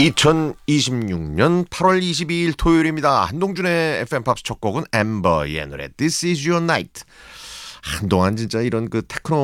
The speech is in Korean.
2026년 8월 22일 토요일입니다. 한동준의 FM 팝스 첫 곡은 엠버의 노래 This Is Your Night. 한동안 진짜 이런 그 테크노